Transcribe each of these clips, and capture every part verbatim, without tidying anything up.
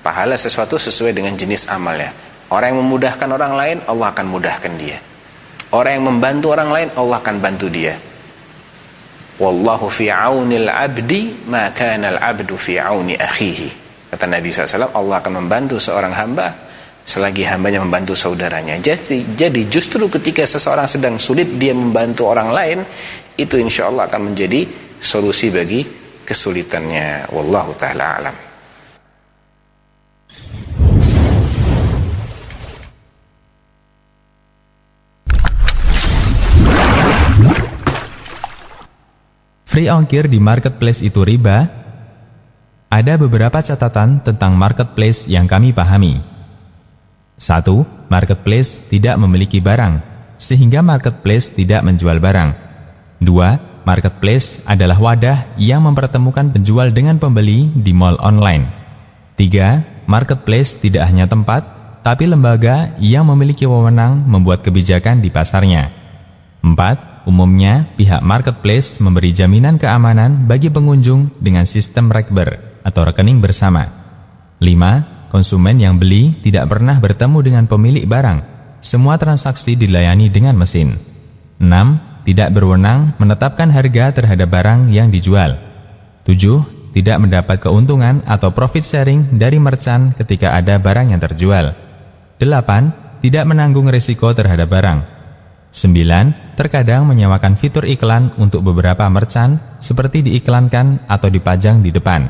Pahala sesuatu sesuai dengan jenis amalnya. Orang yang memudahkan orang lain, Allah akan mudahkan dia. Orang yang membantu orang lain, Allah akan bantu dia. Wallahu fi aunil abdi ma kana al-abdu fi auni akhihi. Kata Nabi shallallahu alaihi wasallam, Allah akan membantu seorang hamba selagi hambanya membantu saudaranya. Jadi, jadi justru ketika seseorang sedang sulit dia membantu orang lain, itu insya Allah akan menjadi solusi bagi kesulitannya. Wallahu ta'ala alam. Free ongkir di marketplace itu riba? Ada beberapa catatan tentang marketplace yang kami pahami. Satu, marketplace tidak memiliki barang, sehingga marketplace tidak menjual barang. Dua, marketplace adalah wadah yang mempertemukan penjual dengan pembeli di mall online. Tiga, marketplace tidak hanya tempat, tapi lembaga yang memiliki wewenang membuat kebijakan di pasarnya. Empat, umumnya, pihak marketplace memberi jaminan keamanan bagi pengunjung dengan sistem rekber atau rekening bersama. Lima, konsumen yang beli tidak pernah bertemu dengan pemilik barang. Semua transaksi dilayani dengan mesin. Enam, tidak berwenang menetapkan harga terhadap barang yang dijual. Tujuh, tidak mendapat keuntungan atau profit sharing dari merchant ketika ada barang yang terjual. Delapan, tidak menanggung risiko terhadap barang. Sembilan, terkadang menyewakan fitur iklan untuk beberapa merchant seperti diiklankan atau dipajang di depan.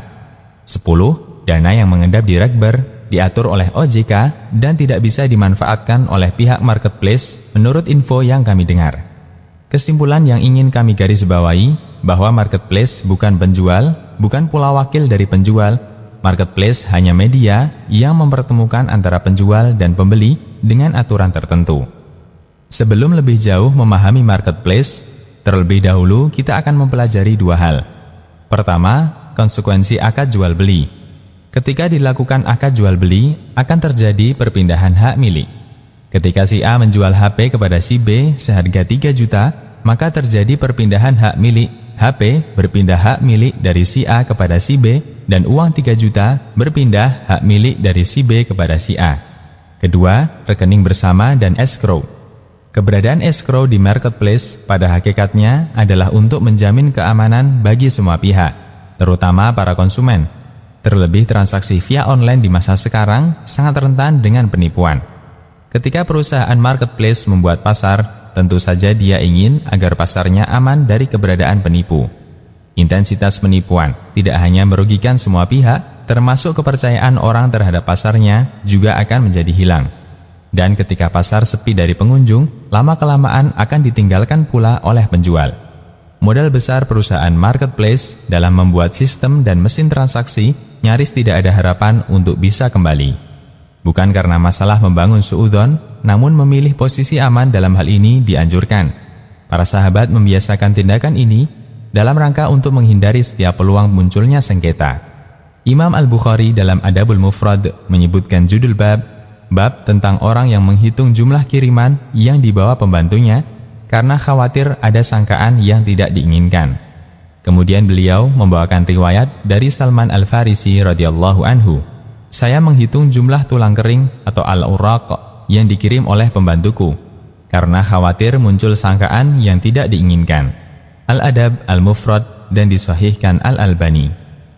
Sepuluh, dana yang mengendap di rekber diatur oleh O J K dan tidak bisa dimanfaatkan oleh pihak marketplace menurut info yang kami dengar. Kesimpulan yang ingin kami garis bawahi bahwa marketplace bukan penjual, bukan pula wakil dari penjual. Marketplace hanya media yang mempertemukan antara penjual dan pembeli dengan aturan tertentu. Sebelum lebih jauh memahami marketplace, terlebih dahulu kita akan mempelajari dua hal. Pertama, konsekuensi akad jual beli. Ketika dilakukan akad jual beli, akan terjadi perpindahan hak milik. Ketika si A menjual H P kepada si B seharga tiga juta, maka terjadi perpindahan hak milik. H P berpindah hak milik dari si A kepada si B, dan uang tiga juta berpindah hak milik dari si B kepada si A. Kedua, rekening bersama dan escrow. Keberadaan escrow di marketplace pada hakikatnya adalah untuk menjamin keamanan bagi semua pihak, terutama para konsumen. Terlebih transaksi via online di masa sekarang sangat rentan dengan penipuan. Ketika perusahaan marketplace membuat pasar, tentu saja dia ingin agar pasarnya aman dari keberadaan penipu. Intensitas penipuan tidak hanya merugikan semua pihak, termasuk kepercayaan orang terhadap pasarnya juga akan menjadi hilang. Dan ketika pasar sepi dari pengunjung, lama-kelamaan akan ditinggalkan pula oleh penjual. Modal besar perusahaan marketplace dalam membuat sistem dan mesin transaksi nyaris tidak ada harapan untuk bisa kembali. Bukan karena masalah membangun suudzon, namun memilih posisi aman dalam hal ini dianjurkan. Para sahabat membiasakan tindakan ini dalam rangka untuk menghindari setiap peluang munculnya sengketa. Imam Al-Bukhari dalam Adabul Mufrad menyebutkan judul bab Bab tentang orang yang menghitung jumlah kiriman yang dibawa pembantunya karena khawatir ada sangkaan yang tidak diinginkan. Kemudian beliau membawakan riwayat dari Salman Al-Farisi radhiyallahu anhu. Saya menghitung jumlah tulang kering atau al-uraq yang dikirim oleh pembantuku karena khawatir muncul sangkaan yang tidak diinginkan. Al-Adab Al-Mufrad dan disahihkan Al-Albani.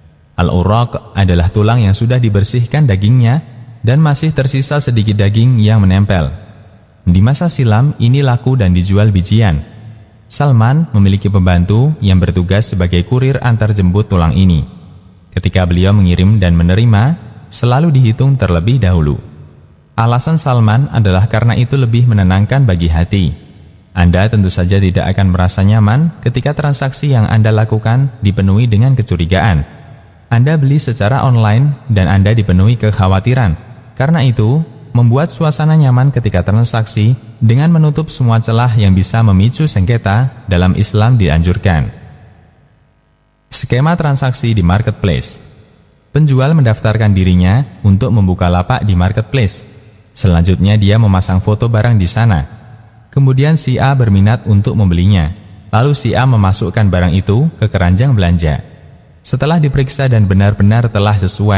Al-uraq adalah tulang yang sudah dibersihkan dagingnya dan masih tersisa sedikit daging yang menempel. Di masa silam ini laku dan dijual bijian. Salman memiliki pembantu yang bertugas sebagai kurir antar jemput tulang ini. Ketika beliau mengirim dan menerima, selalu dihitung terlebih dahulu. Alasan Salman adalah karena itu lebih menenangkan bagi hati. Anda tentu saja tidak akan merasa nyaman ketika transaksi yang Anda lakukan dipenuhi dengan kecurigaan. Anda beli secara online dan Anda dipenuhi kekhawatiran. Karena itu, membuat suasana nyaman ketika transaksi dengan menutup semua celah yang bisa memicu sengketa dalam Islam dianjurkan. Skema transaksi di marketplace. Penjual mendaftarkan dirinya untuk membuka lapak di marketplace. Selanjutnya dia memasang foto barang di sana. Kemudian si A berminat untuk membelinya. Lalu si A memasukkan barang itu ke keranjang belanja. Setelah diperiksa dan benar-benar telah sesuai,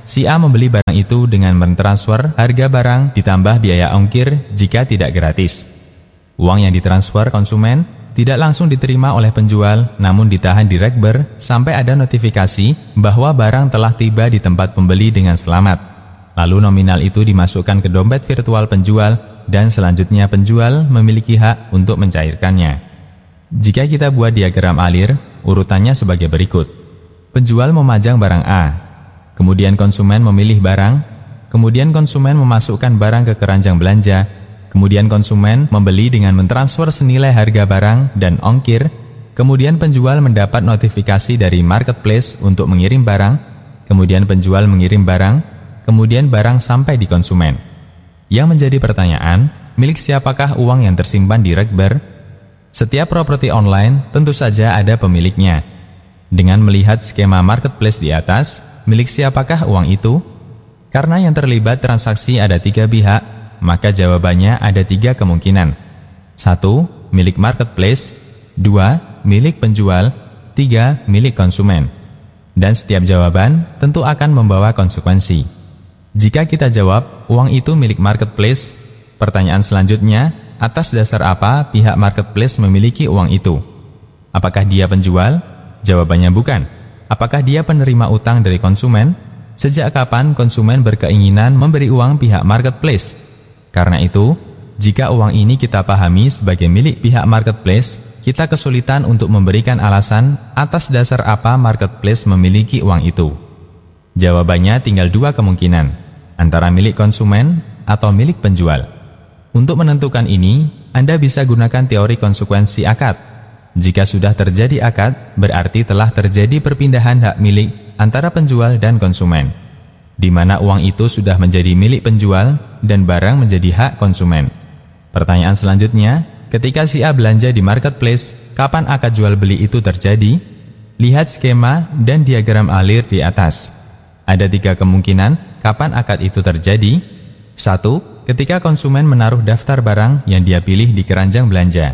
si A membeli barang itu dengan mentransfer harga barang ditambah biaya ongkir jika tidak gratis. Uang yang ditransfer konsumen tidak langsung diterima oleh penjual, namun ditahan di Rekber sampai ada notifikasi bahwa barang telah tiba di tempat pembeli dengan selamat. Lalu nominal itu dimasukkan ke dompet virtual penjual dan selanjutnya penjual memiliki hak untuk mencairkannya. Jika kita buat diagram alir, urutannya sebagai berikut. Penjual memajang barang A, kemudian konsumen memilih barang, kemudian konsumen memasukkan barang ke keranjang belanja, kemudian konsumen membeli dengan mentransfer senilai harga barang dan ongkir, kemudian penjual mendapat notifikasi dari marketplace untuk mengirim barang, kemudian penjual mengirim barang, kemudian barang sampai di konsumen. Yang menjadi pertanyaan, milik siapakah uang yang tersimpan di Rekber? Setiap properti online tentu saja ada pemiliknya. Dengan melihat skema marketplace di atas, milik siapakah uang itu? Karena yang terlibat transaksi ada tiga pihak, maka jawabannya ada tiga kemungkinan. Satu, milik marketplace. Dua, milik penjual. Tiga, milik konsumen. Dan setiap jawaban tentu akan membawa konsekuensi. Jika kita jawab, uang itu milik marketplace, pertanyaan selanjutnya, atas dasar apa pihak marketplace memiliki uang itu? Apakah dia penjual? Jawabannya bukan. Apakah dia penerima utang dari konsumen? Sejak kapan konsumen berkeinginan memberi uang pihak marketplace? Karena itu, jika uang ini kita pahami sebagai milik pihak marketplace, kita kesulitan untuk memberikan alasan atas dasar apa marketplace memiliki uang itu. Jawabannya tinggal dua kemungkinan, antara milik konsumen atau milik penjual. Untuk menentukan ini, Anda bisa gunakan teori konsekuensi akad. Jika sudah terjadi akad, berarti telah terjadi perpindahan hak milik antara penjual dan konsumen, di mana uang itu sudah menjadi milik penjual dan barang menjadi hak konsumen. Pertanyaan selanjutnya, ketika si A belanja di marketplace, kapan akad jual beli itu terjadi? Lihat skema dan diagram alir di atas. Ada tiga kemungkinan kapan akad itu terjadi. Satu, ketika konsumen menaruh daftar barang yang dia pilih di keranjang belanja.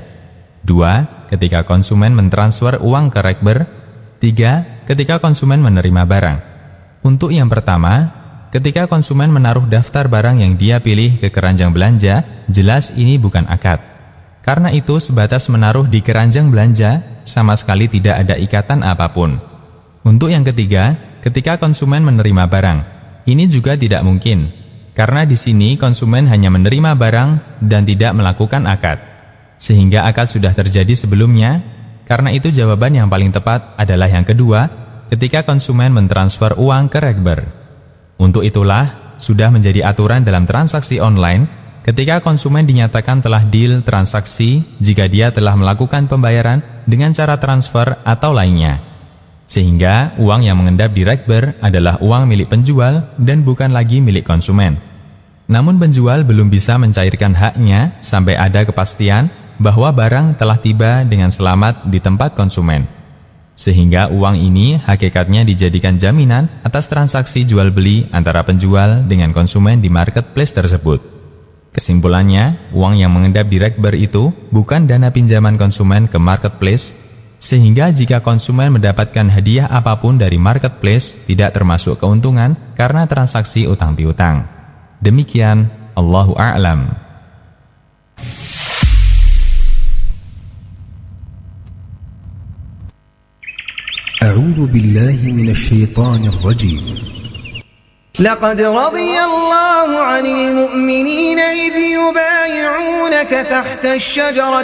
Dua, ketika konsumen mentransfer uang ke Rekber. Tiga, ketika konsumen menerima barang. Untuk yang pertama, ketika konsumen menaruh daftar barang yang dia pilih ke keranjang belanja, jelas ini bukan akad. Karena itu sebatas menaruh di keranjang belanja, sama sekali tidak ada ikatan apapun. Untuk yang ketiga, ketika konsumen menerima barang, ini juga tidak mungkin, karena di sini konsumen hanya menerima barang dan tidak melakukan akad, sehingga akad sudah terjadi sebelumnya. Karena itu jawaban yang paling tepat adalah yang kedua, ketika konsumen mentransfer uang ke Rekber. Untuk itulah, sudah menjadi aturan dalam transaksi online, ketika konsumen dinyatakan telah deal transaksi jika dia telah melakukan pembayaran dengan cara transfer atau lainnya. Sehingga uang yang mengendap di Rekber adalah uang milik penjual dan bukan lagi milik konsumen. Namun penjual belum bisa mencairkan haknya sampai ada kepastian bahwa barang telah tiba dengan selamat di tempat konsumen. Sehingga uang ini hakikatnya dijadikan jaminan atas transaksi jual beli antara penjual dengan konsumen di marketplace tersebut. Kesimpulannya, uang yang mengendap di Rekber itu bukan dana pinjaman konsumen ke marketplace, sehingga jika konsumen mendapatkan hadiah apapun dari marketplace tidak termasuk keuntungan karena transaksi utang piutang. Demikian, Allahu a'lam. A'udzu billahi minasy syaithanir rajim. لقد رضي الله عن المؤمنين إذ يبايعونك تحت الشجرة